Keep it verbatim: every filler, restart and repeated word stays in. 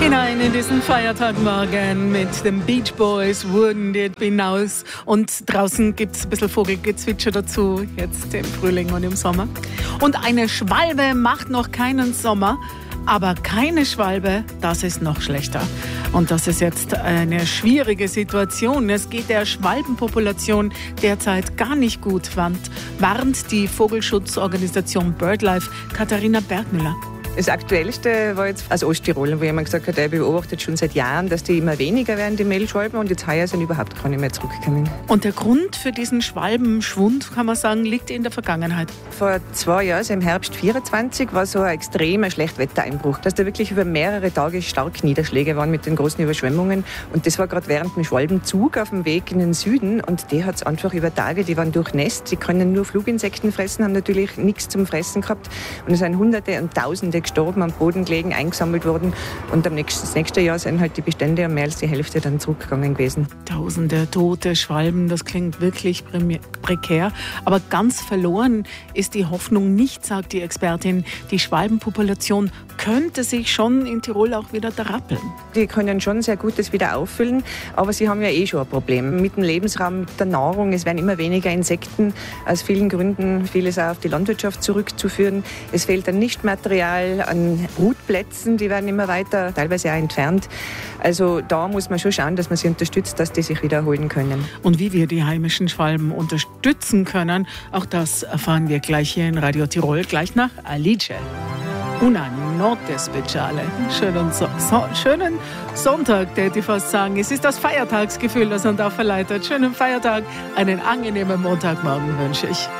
Hinein in diesen Feiertagmorgen mit den Beach Boys, Wouldn't It Be Nice. Und draußen gibt es ein bisschen Vogelgezwitscher dazu, jetzt im Frühling und im Sommer. Und eine Schwalbe macht noch keinen Sommer, aber keine Schwalbe, das ist noch schlechter. Und das ist jetzt eine schwierige Situation. Es geht der Schwalbenpopulation derzeit gar nicht gut, warnt die Vogelschutzorganisation BirdLife. Katharina Bergmüller. Das Aktuellste war jetzt aus Osttirol, wo jemand gesagt hat, er beobachtet schon seit Jahren, dass die immer weniger werden, die Mehlschwalben, und jetzt heuer sind überhaupt gar nicht mehr zurückgekommen. Und der Grund für diesen Schwalbenschwund, kann man sagen, liegt in der Vergangenheit. Vor zwei Jahren, also im Herbst vierundzwanzig, war so ein extremer Schlechtwettereinbruch, dass da wirklich über mehrere Tage stark Niederschläge waren mit den großen Überschwemmungen. Und das war gerade während dem Schwalbenzug auf dem Weg in den Süden, und der hat es einfach über Tage, die waren durchnässt, die können nur Fluginsekten fressen, haben natürlich nichts zum Fressen gehabt, und es sind Hunderte und Tausende gestorben, am Boden gelegen, eingesammelt worden, und am nächsten, das nächste Jahr sind halt die Bestände um mehr als die Hälfte dann zurückgegangen gewesen. Tausende tote Schwalben, das klingt wirklich prekär, aber ganz verloren ist die Hoffnung nicht, sagt die Expertin. Die Schwalbenpopulation könnte sich schon in Tirol auch wieder darappeln. Die können schon sehr gut das wieder auffüllen, aber sie haben ja eh schon ein Problem mit dem Lebensraum, mit der Nahrung. Es werden immer weniger Insekten, aus vielen Gründen, vieles auch auf die Landwirtschaft zurückzuführen. Es fehlt an Nichtmaterial, an Brutplätzen, die werden immer weiter, teilweise auch entfernt. Also da muss man schon schauen, dass man sie unterstützt, dass die sich wieder erholen können. Und wie wir die heimischen Schwalben unterstützen können, auch das erfahren wir gleich hier in Radio Tirol, gleich nach Alice. Una notte speciale. Schönen, so- so- schönen Sonntag, würde ich fast sagen. Es ist das Feiertagsgefühl, das uns da verleitet. Schönen Feiertag, einen angenehmen Montagmorgen wünsche ich.